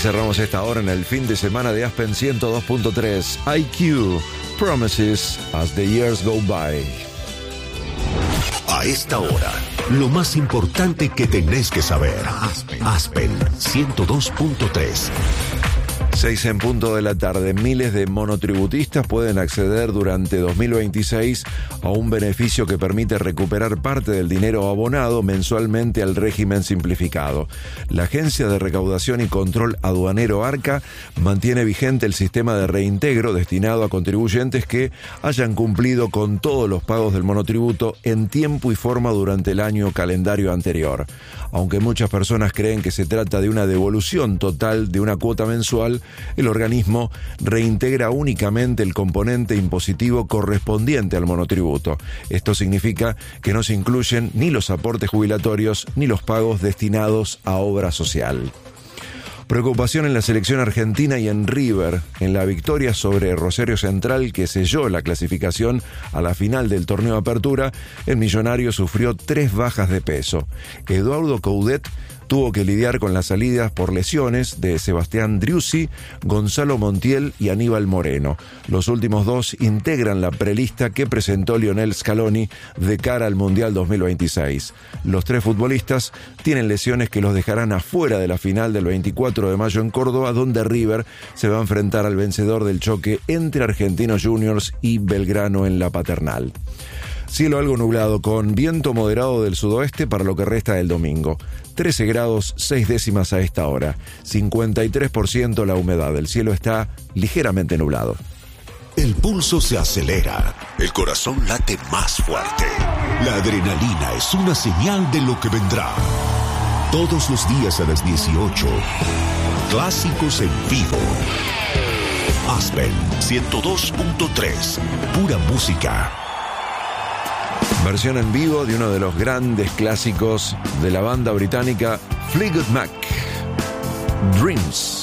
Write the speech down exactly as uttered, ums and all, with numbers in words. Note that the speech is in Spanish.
cerramos esta hora en el fin de semana de Aspen ciento dos punto tres. I Q, Promises as the Years Go By. A esta hora, lo más importante que tenés que saber. Aspen, Aspen ciento dos punto tres. Seis en punto de la tarde. Miles de monotributistas pueden acceder durante dos mil veintiséis a un beneficio que permite recuperar parte del dinero abonado mensualmente al régimen simplificado. La Agencia de Recaudación y Control Aduanero ARCA mantiene vigente el sistema de reintegro destinado a contribuyentes que hayan cumplido con todos los pagos del monotributo en tiempo y forma durante el año calendario anterior. Aunque muchas personas creen que se trata de una devolución total de una cuota mensual, el organismo reintegra únicamente el componente impositivo correspondiente al monotributo. Esto significa que no se incluyen ni los aportes jubilatorios ni los pagos destinados a obra social. Preocupación en la selección argentina y en River, en la victoria sobre Rosario Central que selló la clasificación a la final del torneo de apertura. El millonario sufrió tres bajas de peso. Eduardo Coudet tuvo que lidiar con las salidas por lesiones de Sebastián Driussi, Gonzalo Montiel y Aníbal Moreno. Los últimos dos integran la prelista que presentó Lionel Scaloni de cara al Mundial dos mil veintiséis. Los tres futbolistas tienen lesiones que los dejarán afuera de la final del veinticuatro de mayo en Córdoba, donde River se va a enfrentar al vencedor del choque entre Argentinos Juniors y Belgrano en la Paternal. Cielo algo nublado con viento moderado del sudoeste para lo que resta del domingo. trece grados seis décimas a esta hora. cincuenta y tres por ciento la humedad. El cielo está ligeramente nublado. El pulso se acelera. El corazón late más fuerte. La adrenalina es una señal de lo que vendrá. Todos los días a las dieciocho. Clásicos en vivo. Aspen ciento dos punto tres. Pura música. Versión en vivo de uno de los grandes clásicos de la banda británica Fleetwood Mac, Dreams.